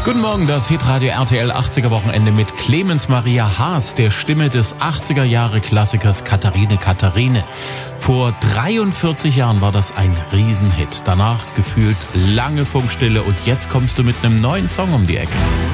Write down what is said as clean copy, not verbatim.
Guten Morgen, das Hitradio RTL 80er Wochenende mit Clemens Maria Haas, der Stimme des 80er Jahre Klassikers Katharine Katharine. Vor 43 Jahren war das ein Riesenhit. Danach gefühlt lange Funkstille und jetzt kommst du mit einem neuen Song um die Ecke.